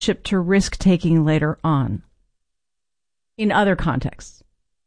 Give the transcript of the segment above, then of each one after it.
to risk-taking later on in other contexts?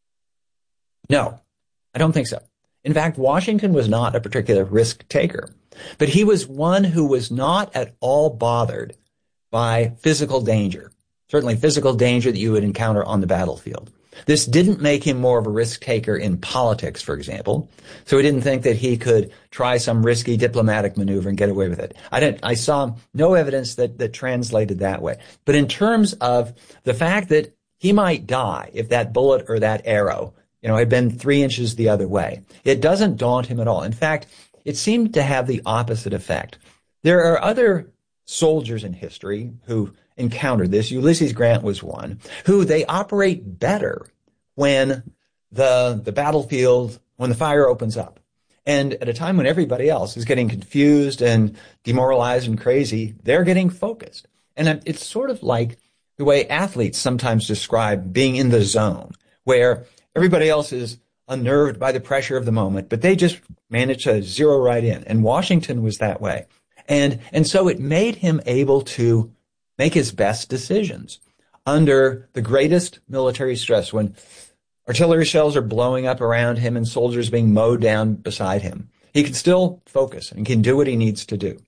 No, I don't think so. In fact, Washington was not a particular risk taker, but he was one who was not at all bothered by physical danger, certainly physical danger that you would encounter on the battlefield. This didn't make him more of a risk taker in politics, for example. So he didn't think that he could try some risky diplomatic maneuver and get away with it. I saw no evidence that translated that way. But in terms of the fact that he might die if that bullet or that arrow, had been 3 inches the other way, it doesn't daunt him at all. In fact, it seemed to have the opposite effect. There are other soldiers in history who encountered this. Ulysses Grant was one, who they operate better when the battlefield, when the fire opens up. And at a time when everybody else is getting confused and demoralized and crazy, they're getting focused. And it's sort of like the way athletes sometimes describe being in the zone, where everybody else is unnerved by the pressure of the moment, but they just manage to zero right in. And Washington was that way. And so it made him able to make his best decisions under the greatest military stress, when artillery shells are blowing up around him and soldiers being mowed down beside him. He can still focus and can do what he needs to do.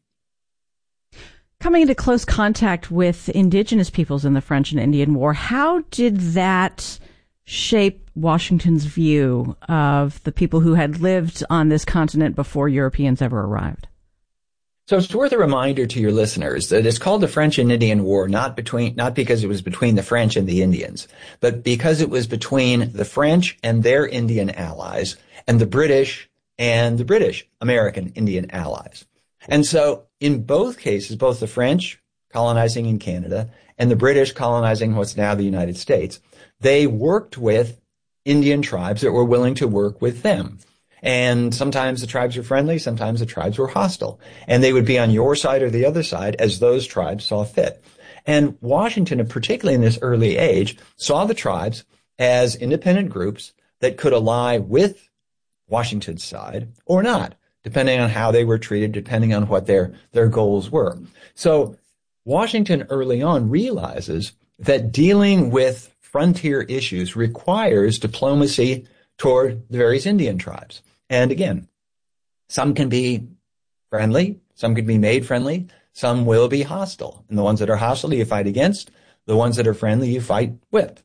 Coming into close contact with indigenous peoples in the French and Indian War, how did that shape Washington's view of the people who had lived on this continent before Europeans ever arrived? So it's worth a reminder to your listeners that it's called the French and Indian War, not because it was between the French and the Indians, but because it was between the French and their Indian allies and the British and the British American Indian allies. And so in both cases, both the French colonizing in Canada and the British colonizing what's now the United States, they worked with Indian tribes that were willing to work with them. And sometimes the tribes were friendly, sometimes the tribes were hostile. And they would be on your side or the other side as those tribes saw fit. And Washington, particularly in this early age, saw the tribes as independent groups that could ally with Washington's side or not, depending on how they were treated, depending on what their goals were. So Washington early on realizes that dealing with frontier issues requires diplomacy toward the various Indian tribes. And again, some can be friendly, some can be made friendly, some will be hostile. And the ones that are hostile you fight against, the ones that are friendly you fight with.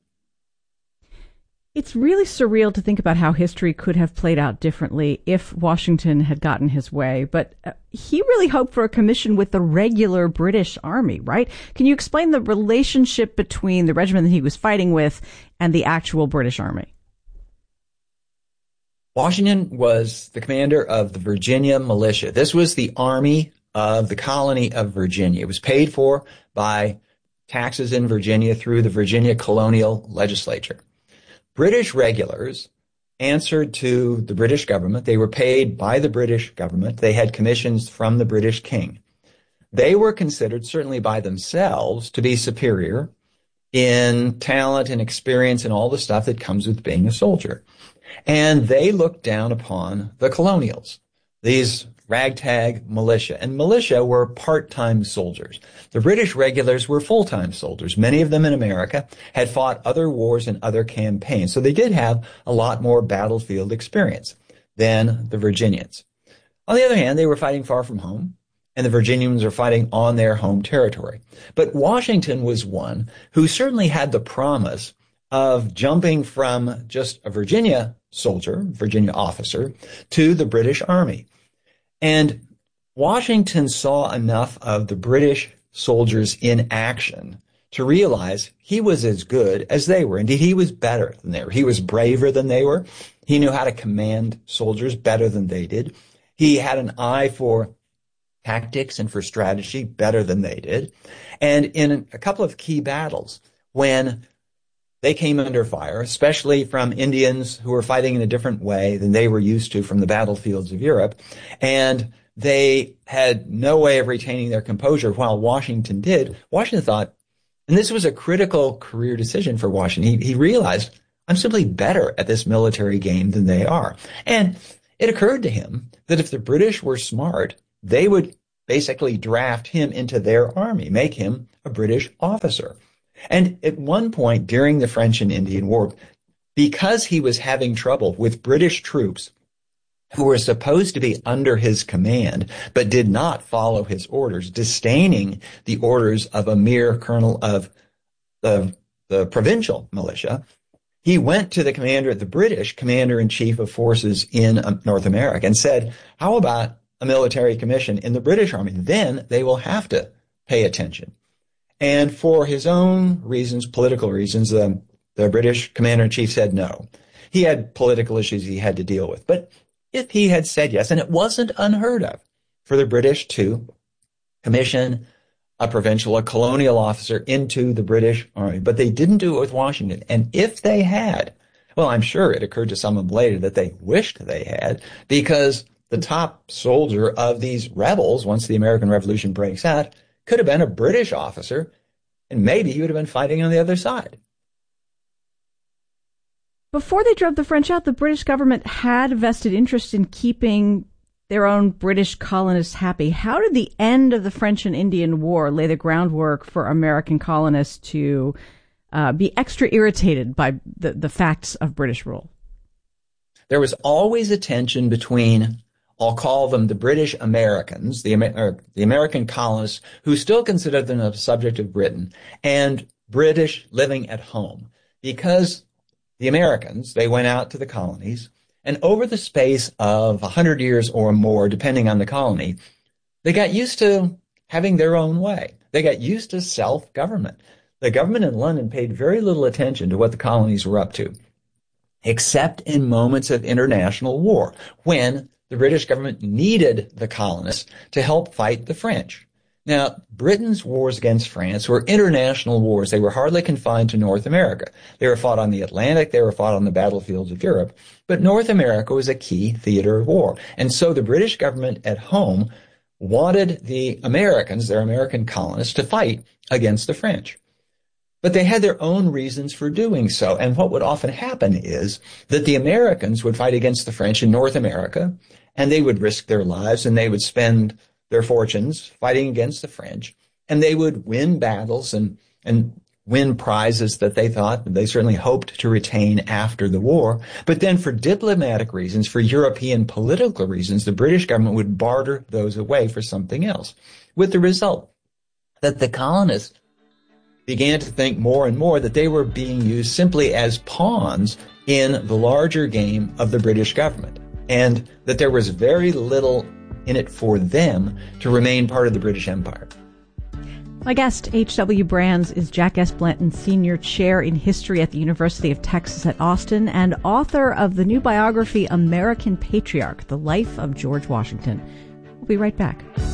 It's really surreal to think about how history could have played out differently if Washington had gotten his way. But he really hoped for a commission with the regular British Army, right? Can you explain the relationship between the regiment that he was fighting with and the actual British Army? Washington was the commander of the Virginia militia. This was the army of the colony of Virginia. It was paid for by taxes in Virginia through the Virginia colonial legislature. British regulars answered to the British government. They were paid by the British government. They had commissions from the British king. They were considered, certainly by themselves, to be superior in talent and experience and all the stuff that comes with being a soldier. And they looked down upon the colonials, these ragtag militia. And militia were part-time soldiers. The British regulars were full-time soldiers. Many of them in America had fought other wars and other campaigns. So they did have a lot more battlefield experience than the Virginians. On the other hand, they were fighting far from home, and the Virginians were fighting on their home territory. But Washington was one who certainly had the promise of jumping from just a Virginia soldier, Virginia officer, to the British Army. And Washington saw enough of the British soldiers in action to realize he was as good as they were. Indeed, he was better than they were. He was braver than they were. He knew how to command soldiers better than they did. He had an eye for tactics and for strategy better than they did. And in a couple of key battles, when they came under fire, especially from Indians who were fighting in a different way than they were used to from the battlefields of Europe. And they had no way of retaining their composure while Washington did. Washington thought, and this was a critical career decision for Washington, he realized, I'm simply better at this military game than they are. And it occurred to him that if the British were smart, they would basically draft him into their army, make him a British officer. And at one point during the French and Indian War, because he was having trouble with British troops who were supposed to be under his command, but did not follow his orders, disdaining the orders of a mere colonel of the provincial militia, he went to the British commander-in-chief of forces in North America and said, how about a military commission in the British Army? Then they will have to pay attention. And for his own reasons, political reasons, the British commander-in-chief said no. He had political issues he had to deal with. But if he had said yes, and it wasn't unheard of for the British to commission a colonial officer into the British Army, but they didn't do it with Washington. And if they had, well, I'm sure it occurred to some of them later that they wished they had, because the top soldier of these rebels, once the American Revolution breaks out, could have been a British officer, and maybe he would have been fighting on the other side. Before they drove the French out, the British government had a vested interest in keeping their own British colonists happy. How did the end of the French and Indian War lay the groundwork for American colonists to be extra irritated by the facts of British rule? There was always a tension between, I'll call them the British Americans, the American colonists, who still considered them a subject of Britain, and British living at home. Because the Americans, they went out to the colonies, and over the space of 100 years or more, depending on the colony, they got used to having their own way. They got used to self-government. The government in London paid very little attention to what the colonies were up to, except in moments of international war, when the British government needed the colonists to help fight the French. Now, Britain's wars against France were international wars. They were hardly confined to North America. They were fought on the Atlantic. They were fought on the battlefields of Europe. But North America was a key theater of war. And so the British government at home wanted the Americans, their American colonists, to fight against the French. But they had their own reasons for doing so. And what would often happen is that the Americans would fight against the French in North America, and they would risk their lives, and they would spend their fortunes fighting against the French, and they would win battles and win prizes that they thought, they certainly hoped to retain after the war. But then for diplomatic reasons, for European political reasons, the British government would barter those away for something else, with the result that the colonists began to think more and more that they were being used simply as pawns in the larger game of the British government, and that there was very little in it for them to remain part of the British Empire. My guest, H.W. Brands, is Jack S. Blanton Sr. Chair in History at the University of Texas at Austin and author of the new biography, American Patriarch, The Life of George Washington. We'll be right back.